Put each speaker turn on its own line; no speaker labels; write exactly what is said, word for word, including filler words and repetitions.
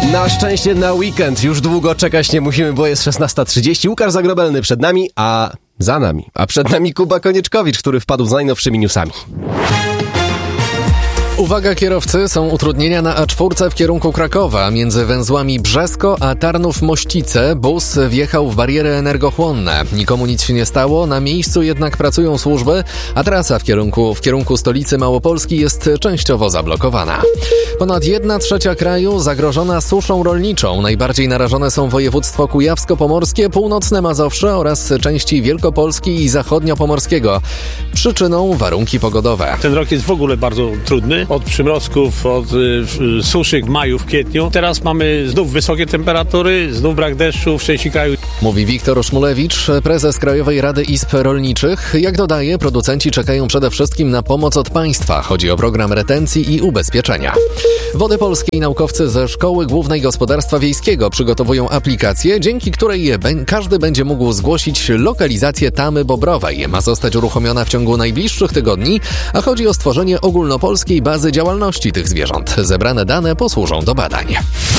Na szczęście na weekend już długo czekać nie musimy, bo jest szesnasta trzydzieści. Łukasz Zagrobelny przed nami, a za nami. A przed nami Kuba Konieczkowicz, który wpadł z najnowszymi newsami.
Uwaga kierowcy, są utrudnienia na A cztery w kierunku Krakowa. Między węzłami Brzesko a Tarnów-Mościce bus wjechał w bariery energochłonne. Nikomu nic się nie stało, na miejscu jednak pracują służby, a trasa w kierunku, w kierunku stolicy Małopolski jest częściowo zablokowana. Ponad jedna trzecia kraju zagrożona suszą rolniczą. Najbardziej narażone są województwo kujawsko-pomorskie, północne Mazowsze oraz części Wielkopolski i zachodniopomorskiego. Przyczyną warunki pogodowe.
Ten rok jest w ogóle bardzo trudny. Od przymrozków, od y, suszy w maju, w kwietniu. Teraz mamy znów wysokie temperatury, znów brak deszczu w części kraju.
Mówi Wiktor Szmulewicz, prezes Krajowej Rady Izb Rolniczych. Jak dodaje, producenci czekają przede wszystkim na pomoc od państwa. Chodzi o program retencji i ubezpieczenia. Wody Polskie i naukowcy ze Szkoły Głównej Gospodarstwa Wiejskiego przygotowują aplikację, dzięki której każdy będzie mógł zgłosić lokalizację tamy bobrowej. Ma zostać uruchomiona w ciągu najbliższych tygodni, a chodzi o stworzenie ogólnopolskiej bazy działalności tych zwierząt. Zebrane dane posłużą do badań.